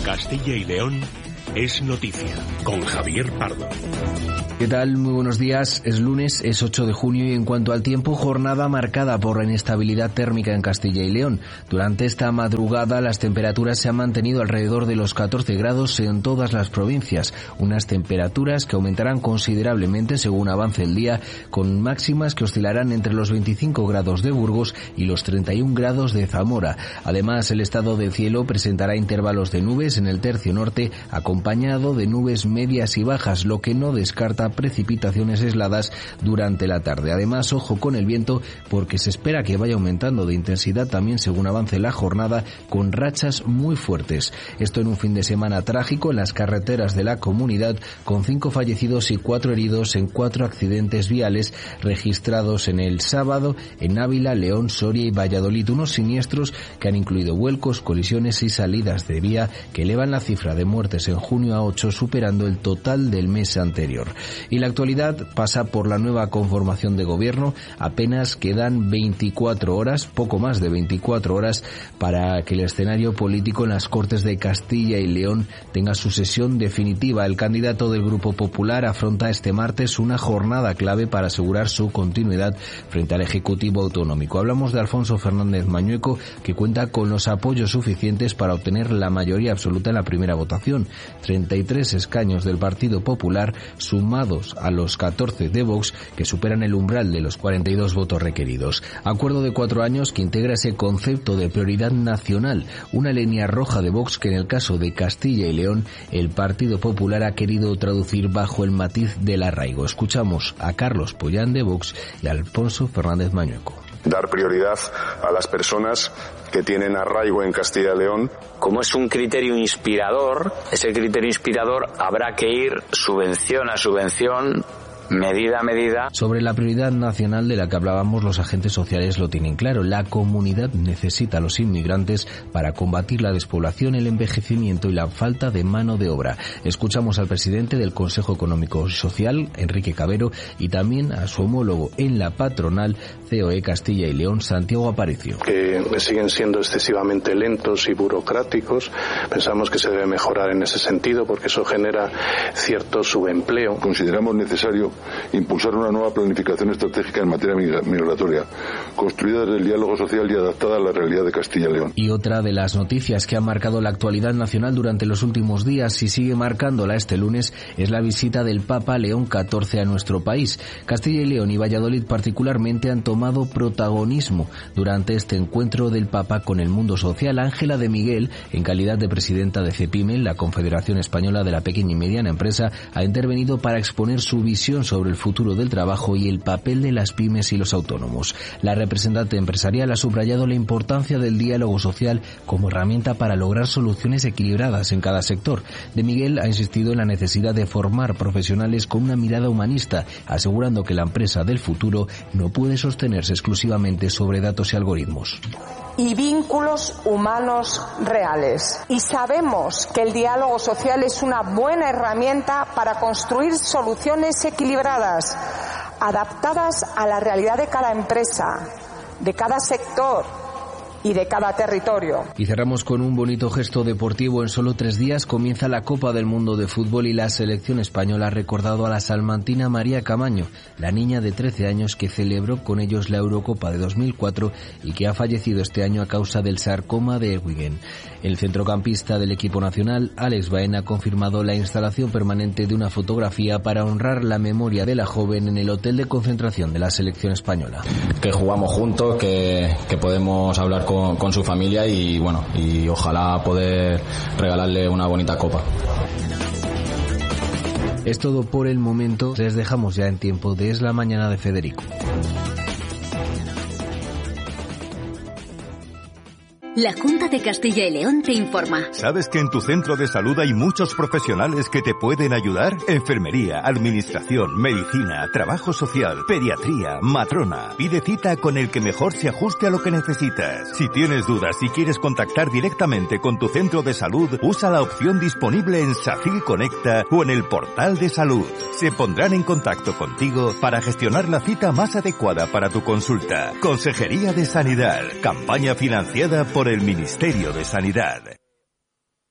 Castilla y León es noticia, con Javier Pardo. ¿Qué tal? Muy buenos días. Es lunes, es 8 de junio y en cuanto al tiempo, jornada marcada por la inestabilidad térmica en Castilla y León. Durante esta madrugada las temperaturas se han mantenido alrededor de los 14 grados en todas las provincias. Unas temperaturas que aumentarán considerablemente según avance el día, con máximas que oscilarán entre los 25 grados de Burgos y los 31 grados de Zamora. Además, el estado del cielo presentará intervalos de nubes en el tercio norte, acompañado de nubes medias y bajas, lo que no descarta precipitaciones aisladas durante la tarde. Además, ojo con el viento, porque se espera que vaya aumentando de intensidad también según avance la jornada, con rachas muy fuertes. Esto en un fin de semana trágico en las carreteras de la comunidad, con 5 fallecidos y 4 heridos en 4 accidentes viales registrados en el sábado en Ávila, León, Soria y Valladolid. Unos siniestros que han incluido vuelcos, colisiones y salidas de vía que elevan la cifra de muertes en junio a 8, superando el total del mes anterior. Y la actualidad pasa por la nueva conformación de gobierno. Apenas quedan 24 horas, poco más de 24 horas, para que el escenario político en las Cortes de Castilla y León tenga su sesión definitiva. El candidato del Grupo Popular afronta este martes una jornada clave para asegurar su continuidad frente al Ejecutivo Autonómico. Hablamos de Alfonso Fernández Mañueco, que cuenta con los apoyos suficientes para obtener la mayoría absoluta en la primera votación. 33 escaños del Partido Popular, sumados a los 14 de Vox, que superan el umbral de los 42 votos requeridos. Acuerdo de 4 años que integra ese concepto de prioridad nacional, una línea roja de Vox que en el caso de Castilla y León el Partido Popular ha querido traducir bajo el matiz del arraigo. Escuchamos a Carlos Pollán de Vox y a Alfonso Fernández Mañueco. Dar prioridad a las personas que tienen arraigo en Castilla y León. Como es un criterio inspirador, ese criterio inspirador habrá que ir subvención a subvención, medida a medida. Sobre la prioridad nacional de la que hablábamos, los agentes sociales lo tienen claro. La comunidad necesita a los inmigrantes para combatir la despoblación, el envejecimiento y la falta de mano de obra. Escuchamos al presidente del Consejo Económico y Social, Enrique Cabero, y también a su homólogo en la patronal, COE Castilla y León, Santiago Aparicio. Que siguen siendo excesivamente lentos y burocráticos. Pensamos que se debe mejorar en ese sentido porque eso genera cierto subempleo. Consideramos necesario impulsar una nueva planificación estratégica en materia migratoria, construida desde el diálogo social y adaptada a la realidad de Castilla y León. Y otra de las noticias que ha marcado la actualidad nacional durante los últimos días y sigue marcándola este lunes es la visita del Papa León XIV a nuestro país. Castilla y León y Valladolid particularmente han tomado protagonismo durante este encuentro del Papa con el mundo social. Ángela de Miguel, en calidad de presidenta de CEPIME, la Confederación Española de la Pequeña y Mediana Empresa, ha intervenido para exponer su visión sobre el futuro del trabajo y el papel de las pymes y los autónomos. La representante empresarial ha subrayado la importancia del diálogo social como herramienta para lograr soluciones equilibradas en cada sector. De Miguel ha insistido en la necesidad de formar profesionales con una mirada humanista, asegurando que la empresa del futuro no puede sostenerse exclusivamente sobre datos y algoritmos. Y vínculos humanos reales. Y sabemos que el diálogo social es una buena herramienta para construir soluciones equilibradas, adaptadas a la realidad de cada empresa, de cada sector y de cada territorio. Y cerramos con un bonito gesto deportivo. En solo 3 días comienza la Copa del Mundo de Fútbol y la selección española ha recordado a la salmantina María Camaño, la niña de 13 años que celebró con ellos la Eurocopa de 2004 y que ha fallecido este año a causa del sarcoma de Ewingen. El centrocampista del equipo nacional, Alex Baena, ha confirmado la instalación permanente de una fotografía para honrar la memoria de la joven en el hotel de concentración de la selección española. Que jugamos juntos, que podemos hablar con su familia y bueno, y ojalá poder regalarle una bonita copa. Es todo por el momento. Les dejamos ya en tiempo de Es la Mañana de Federico. La Junta de Castilla y León te informa. ¿Sabes que en tu centro de salud hay muchos profesionales que te pueden ayudar? Enfermería, administración, medicina, trabajo social, pediatría, matrona. Pide cita con el que mejor se ajuste a lo que necesitas. Si tienes dudas y quieres contactar directamente con tu centro de salud, usa la opción disponible en SACIL Conecta o en el portal de salud. Se pondrán en contacto contigo para gestionar la cita más adecuada para tu consulta. Consejería de Sanidad. Campaña financiada por el Ministerio de Sanidad.